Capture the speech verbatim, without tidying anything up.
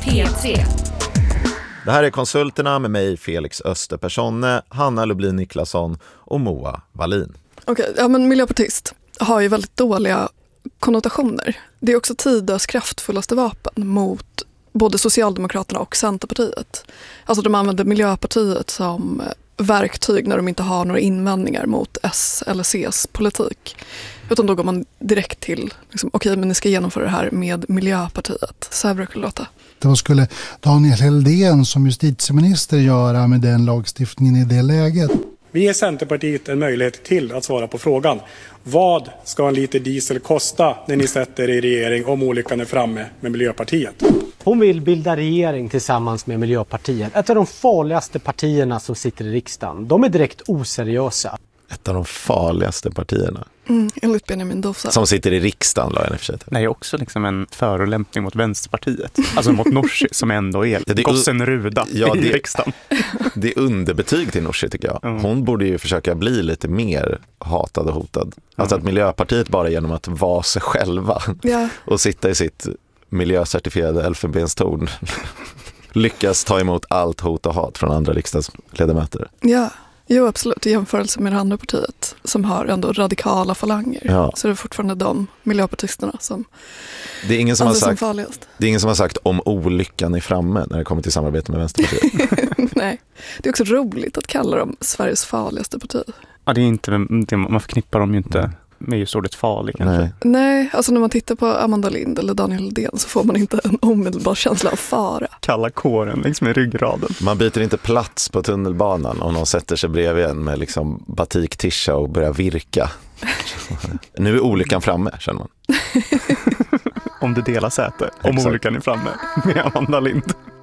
P tre. Det här är Konsulterna med mig, Felix Österpersonne, Hanna Lublin Niklasson och Moa Wallin. Okej, okay, ja men miljöpartist har ju väldigt dåliga konnotationer. Det är också Tidös kraftfullaste vapen mot både Socialdemokraterna och Centerpartiet. Alltså de använder Miljöpartiet som verktyg när de inte har några invändningar mot S eller C:s politik. Utan då går man direkt till, liksom, okej okay, men ni ska genomföra det här med Miljöpartiet. Så här brukar det låta. Vad skulle Daniel Helldén som justitieminister göra med den lagstiftningen i det läget? Vi ger Centerpartiet en möjlighet till att svara på frågan. Vad ska en liter diesel kosta när ni sätter er i regering om olyckan är framme med Miljöpartiet? Hon vill bilda regering tillsammans med Miljöpartiet. Ett av de farligaste partierna som sitter i riksdagen. De är direkt oseriösa. Ett av de farligaste partierna. Mm, enligt Benjamin Dosa. Som sitter i riksdagen, la jag i och för sig. Det är också liksom en förolämpning mot Vänsterpartiet. Alltså mot Nooshi som ändå är det, gossen Ruda ja, i det, riksdagen. Det är underbetyg till Nooshi tycker jag. Mm. Hon borde ju försöka bli lite mer hatad och hotad. Mm. Alltså att Miljöpartiet bara genom att vara sig själva ja. och sitta i sitt miljöcertifierade elfenbenstorn lyckas ta emot allt hot och hat från andra riksdagsledamöter. Ja. Jo, absolut. I jämförelse med det andra partiet som har ändå radikala falanger. Ja. Så det är fortfarande de miljöpartisterna som det är ingen som har sagt, som farligast. Det är ingen som har sagt om olyckan är framme när det kommer till samarbete med Vänsterpartiet. Nej, det är också roligt att kalla dem Sveriges farligaste parti. Ja, det är inte, det, man förknippar dem ju inte mm. med just ordet farlig kanske. Nej. Nej, alltså när man tittar på Amanda Lind eller Daniel Helldén så får man inte en omedelbar känsla av fara. Kalla kåren liksom i ryggraden. Man byter inte plats på tunnelbanan om någon sätter sig bredvid en med liksom batiktisha och börjar virka. Nu är olyckan framme, känner man. Om du delar säte, om Exakt. Olyckan är framme med Amanda Lind.